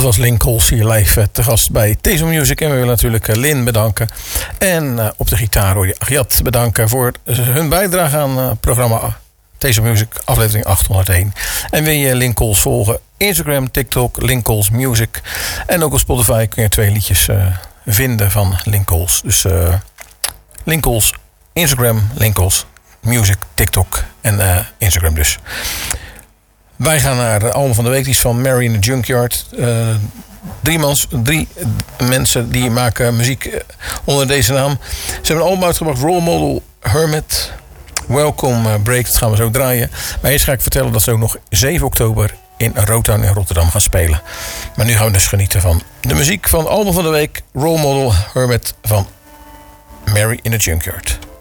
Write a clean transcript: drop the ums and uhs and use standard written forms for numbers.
was Lynn Coles hier live te gast bij Tezo Music. En we willen natuurlijk Lynn bedanken. En op de gitaar hoor je Agiat bedanken voor hun bijdrage aan het programma Tezo Music aflevering 801. En wil je Lynn Coles volgen? Instagram, TikTok, Lynn Coles Music. En ook op Spotify kun je 2 liedjes vinden van Lynn Coles. Dus Lynn Coles, Instagram, Lynn Coles Music, TikTok en Instagram dus. Wij gaan naar de album van de week. Die is van Mary in the Junkyard. 3 mensen die maken muziek onder deze naam. Ze hebben een album uitgebracht. Role Model, Hermit, Welcome Break. Dat gaan we zo draaien. Maar eerst ga ik vertellen dat ze ook nog 7 oktober in Rotown in Rotterdam gaan spelen. Maar nu gaan we dus genieten van de muziek van het album van de week. Role Model, Hermit van Mary in the Junkyard.